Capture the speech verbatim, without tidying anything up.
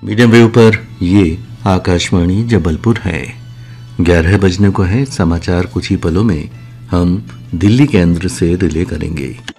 Medium wave पर ये आकाशवाणी जबलपुर है। ग्यारह बजने को है। समाचार कुछ ही पलों में हम दिल्ली केंद्र से रिले करेंगे।